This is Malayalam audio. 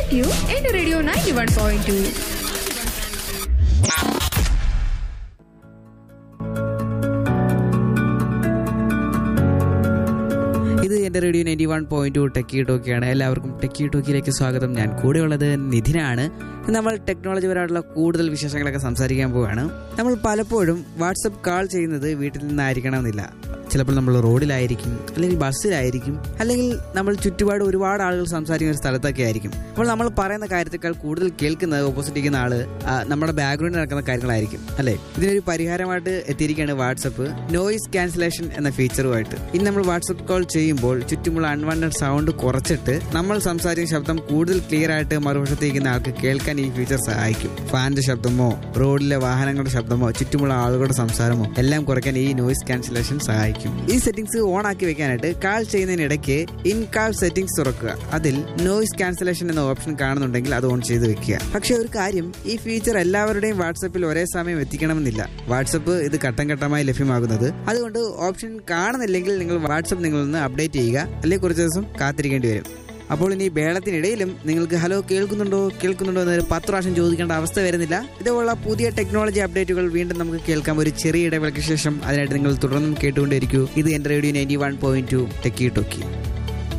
you in Radio 91.2. ഇത് എൻ്റെ റേഡിയോ 91.2 ടെക്കി ടോക്കിയാണ്. എല്ലാവർക്കും ടെക്കി ടോക്കിയിലേക്ക് സ്വാഗതം. ഞാൻ കൂടെയുള്ളത് നിധിനാണ്. നമ്മൾ ടെക്നോളജി പരമായിട്ടുള്ള കൂടുതൽ വിശേഷങ്ങളൊക്കെ സംസാരിക്കാൻ പോവുകയാണ്. നമ്മൾ പലപ്പോഴും വാട്സപ്പ് കാൾ ചെയ്യുന്നത് വീട്ടിൽ നിന്നായിരിക്കണമെന്നില്ല. ചിലപ്പോൾ നമ്മൾ റോഡിലായിരിക്കും, അല്ലെങ്കിൽ ബസ്സിലായിരിക്കും, അല്ലെങ്കിൽ നമ്മൾ ചുറ്റുപാട് ഒരുപാട് ആളുകൾ സംസാരിക്കുന്ന ഒരു സ്ഥലത്തൊക്കെ ആയിരിക്കും. അപ്പോൾ നമ്മൾ പറയുന്ന കാര്യത്തേക്കാൾ കൂടുതൽ കേൾക്കുന്നത് ഓപ്പോസിറ്റ് ഇരിക്കുന്ന ആള് നമ്മുടെ ബാക്ക്ഗ്രൗണ്ടിൽ നടക്കുന്ന കാര്യങ്ങളായിരിക്കും, അല്ലേ? ഇതിനൊരു പരിഹാരമായിട്ട് എത്തിയിരിക്കുകയാണ് വാട്സപ്പ് നോയിസ് ക്യാൻസലേഷൻ എന്ന ഫീച്ചറുമായിട്ട്. ഇനി നമ്മൾ വാട്സപ്പ് കോൾ ചെയ്യുമ്പോൾ ചുറ്റുമുള്ള അൺവാണ്ടഡ് സൗണ്ട് കുറച്ചിട്ട് നമ്മൾ സംസാരിക്കുന്ന ശബ്ദം കൂടുതൽ ക്ലിയർ ആയിട്ട് മറുവശത്തേക്കുന്ന ആൾക്ക് കേൾക്കാൻ ഈ ഫീച്ചർ സഹായിക്കും. ഫാനിന്റെ ശബ്ദമോ റോഡിലെ വാഹനങ്ങളുടെ ശബ്ദമോ ചുറ്റുമുള്ള ആളുകളുടെ സംസാരമോ എല്ലാം കുറയ്ക്കാൻ ഈ നോയിസ് ക്യാൻസലേഷൻ സഹായിക്കും. ഈ സെറ്റിംഗ്സ് ഓൺ ആക്കി വെക്കാനായിട്ട് കാൾ ചെയ്യുന്നതിനിടയ്ക്ക് ഇൻ കാൾ സെറ്റിംഗ്സ് തുറക്കുക. അതിൽ നോയിസ് ക്യാൻസലേഷൻ എന്ന ഓപ്ഷൻ കാണുന്നുണ്ടെങ്കിൽ അത് ഓൺ ചെയ്ത് വെക്കുക. പക്ഷെ ഒരു കാര്യം, ഈ ഫീച്ചർ എല്ലാവരുടെയും വാട്സപ്പിൽ ഒരേ സമയം എത്തിക്കണമെന്നില്ല. വാട്സപ്പ് ഇത് ഘട്ടം ഘട്ടമായി ലഭ്യമാകുന്നത്. അതുകൊണ്ട് ഓപ്ഷൻ കാണുന്നില്ലെങ്കിൽ നിങ്ങൾ വാട്സപ്പ് നിങ്ങളൊന്ന് അപ്ഡേറ്റ് ചെയ്യുക, അല്ലെങ്കിൽ കുറച്ച് ദിവസം കാത്തിരിക്കേണ്ടി വരും. അപ്പോൾ ഇനി ബേളത്തിനിടയിലും നിങ്ങൾക്ക് ഹലോ കേൾക്കുന്നുണ്ടോ എന്നൊരു 10 പ്രാവശ്യം ചോദിക്കേണ്ട അവസ്ഥ വരുന്നില്ല. ഇതുപോലുള്ള പുതിയ ടെക്നോളജി അപ്ഡേറ്റുകൾ വീണ്ടും നമുക്ക് കേൾക്കാം ഒരു ചെറിയ ഇടവേളയ്ക്ക് ശേഷം. അതിനായിട്ട് നിങ്ങൾ തുടർന്നും കേട്ടുകൊണ്ടിരിക്കൂ. ഇത് എൻ്റെ റേഡിയോ 91.2 ടെക്കി ടോക്കി.